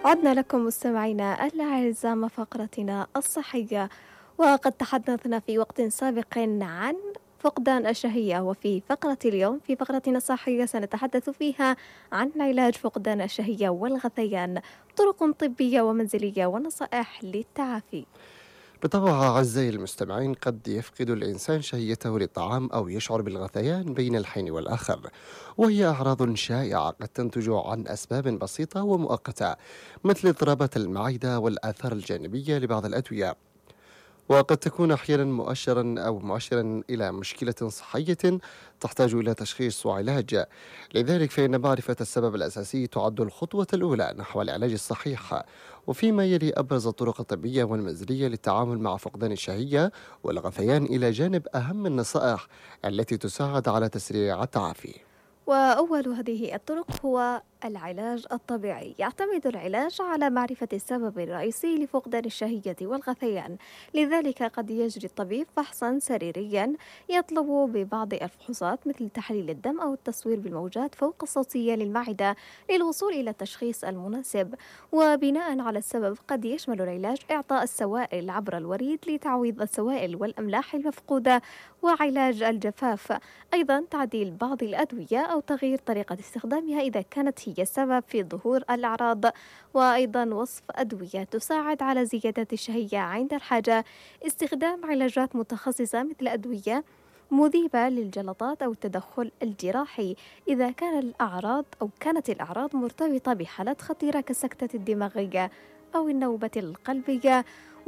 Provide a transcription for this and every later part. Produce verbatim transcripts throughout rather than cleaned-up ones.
عدنا لكم مستمعينا الأعزاء مع فقرتنا الصحية. وقد تحدثنا في وقت سابق عن فقدان الشهية، وفي فقرة اليوم في فقرتنا الصحية سنتحدث فيها عن علاج فقدان الشهية والغثيان، طرق طبية ومنزلية ونصائح للتعافي. بالطبع أعزائي المستمعين، قد يفقد الإنسان شهيته للطعام أو يشعر بالغثيان بين الحين والآخر، وهي أعراض شائعة قد تنتج عن أسباب بسيطة ومؤقتة، مثل اضطرابات المعدة والآثار الجانبية لبعض الأدوية، وقد تكون أحيانا مؤشرا أو مؤشرا إلى مشكلة صحية تحتاج إلى تشخيص وعلاج. لذلك فإن معرفة السبب الأساسي تعد الخطوة الأولى نحو العلاج الصحيح. وفيما يلي أبرز الطرق الطبية والمنزلية للتعامل مع فقدان الشهية والغثيان، إلى جانب أهم النصائح التي تساعد على تسريع التعافي. وأول هذه الطرق هو العلاج الطبيعي. يعتمد العلاج على معرفة السبب الرئيسي لفقدان الشهية والغثيان، لذلك قد يجري الطبيب فحصا سريريا يطلب ببعض الفحوصات مثل تحليل الدم أو التصوير بالموجات فوق الصوتية للمعدة للوصول إلى التشخيص المناسب. وبناء على السبب قد يشمل العلاج إعطاء السوائل عبر الوريد لتعويض السوائل والأملاح المفقودة، وعلاج الجفاف، أيضا تعديل بعض الأدوية أو تغيير طريقة استخدامها إذا كانت هي السبب في ظهور الأعراض، وأيضا وصف أدوية تساعد على زيادة الشهية عند الحاجة، استخدام علاجات متخصصة مثل أدوية مذيبة للجلطات أو التدخل الجراحي إذا كان الأعراض أو كانت الأعراض مرتبطة بحالات خطيرة كالسكتة الدماغية أو النوبة القلبية،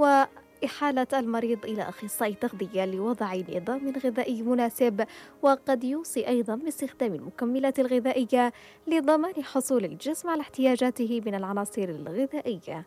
وإحالة المريض إلى أخصائي تغذية لوضع نظام غذائي مناسب. وقد يوصي أيضا باستخدام المكملات الغذائية لضمان حصول الجسم على احتياجاته من العناصر الغذائية.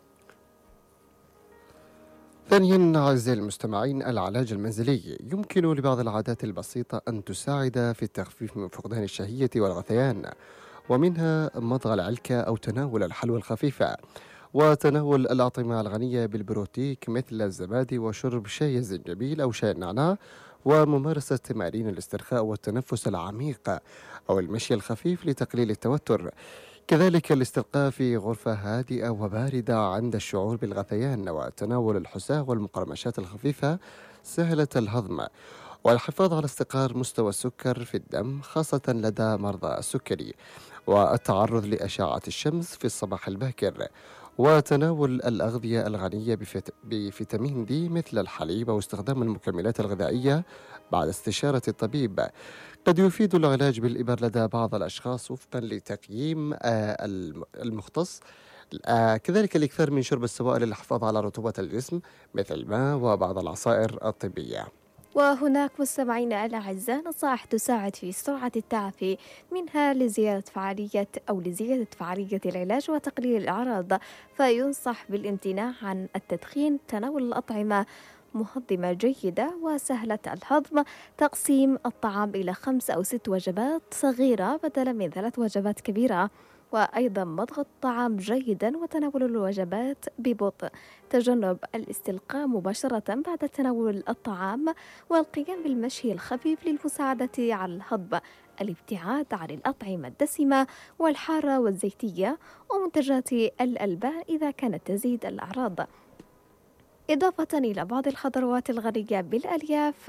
ثانيا أعزائي المستمعين، العلاج المنزلي يمكن لبعض العادات البسيطة أن تساعد في التخفيف من فقدان الشهية والغثيان، ومنها مضغ العلكة أو تناول الحلوى الخفيفة، وتناول الأطعمة الغنية بالبروتيك مثل الزبادي، وشرب شاي الزنجبيل أو شاي النعناع، وممارسة تمارين الاسترخاء والتنفس العميق أو المشي الخفيف لتقليل التوتر. كذلك الاستلقاء في غرفة هادئة وباردة عند الشعور بالغثيان، وتناول الحساء والمقرمشات الخفيفة سهلة الهضم، والحفاظ على استقرار مستوى السكر في الدم خاصة لدى مرضى السكري، والتعرض لأشعة الشمس في الصباح الباكر، وتناول الأغذية الغنية بفيت... بفيتامين دي مثل الحليب، واستخدام المكملات الغذائية بعد استشارة الطبيب. قد يفيد العلاج بالإبر لدى بعض الأشخاص وفقا لتقييم آه، الم- المختص. آه، كذلك الإكثار من شرب السوائل للحفاظ على رطوبة الجسم مثل الماء وبعض العصائر الطبية. وهناك مستمعينا الأعزاء نصائح تساعد في سرعة التعافي، منها لزيادة فعالية أو لزيادة فعالية العلاج وتقليل الأعراض، فينصح بالامتناع عن التدخين، تناول الأطعمة مهضمة جيدة وسهلة الهضم، تقسيم الطعام إلى خمس أو ست وجبات صغيرة بدلا من ثلاث وجبات كبيرة، وأيضا مضغ الطعام جيدا وتناول الوجبات ببطء، تجنب الاستلقاء مباشرة بعد تناول الطعام، والقيام بالمشي الخفيف للمساعدة على الهضم، الابتعاد عن الأطعمة الدسمة والحارة والزيتية ومنتجات الألبان إذا كانت تزيد الأعراض، إضافة إلى بعض الخضروات الغنية بالألياف.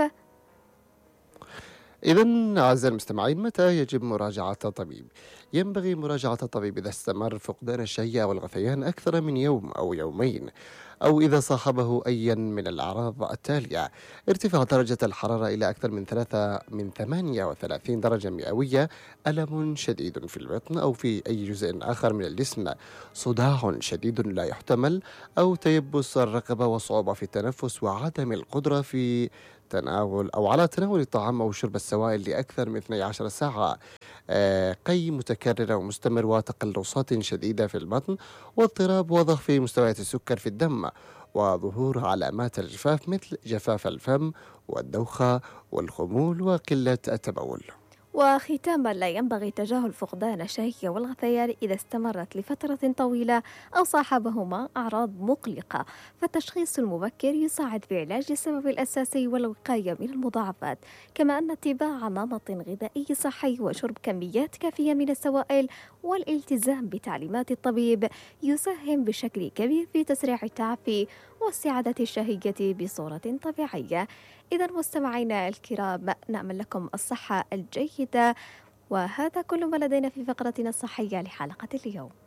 إذا أعزائي المستمعين، متى يجب مراجعة الطبيب؟ ينبغي مراجعة الطبيب إذا استمر فقدان الشهية والغثيان أكثر من يوم أو يومين، أو إذا صاحبه أي من الأعراض التالية: ارتفاع درجة الحرارة إلى أكثر من ثلاثة من ثمانية وثلاثين درجة مئوية، ألم شديد في البطن أو في أي جزء آخر من الجسم، صداع شديد لا يحتمل، أو تيبس الرقبة وصعوبة في التنفس، وعدم القدرة في تناول أو على تناول الطعام أو شرب السوائل لأكثر من اثنتي عشرة ساعة، آه، قي متكرر ومستمر، وتقلصات شديدة في البطن، واضطراب واضح في مستويات السكر في الدم، وظهور علامات الجفاف مثل جفاف الفم والدوخة والخمول وقلة التبول. وختاما، لا ينبغي تجاهل فقدان الشهية والغثيان إذا استمرت لفترة طويلة أو صاحبهما أعراض مقلقة، فالتشخيص المبكر يساعد في علاج السبب الأساسي والوقاية من المضاعفات، كما أن اتباع نمط غذائي صحي وشرب كميات كافية من السوائل والالتزام بتعليمات الطبيب يساهم بشكل كبير في تسريع التعافي واستعادة الشهية بصورة طبيعية. إذا مستمعينا الكرام، نأمل لكم الصحة الجيدة، وهذا كل ما لدينا في فقرتنا الصحية لحلقة اليوم.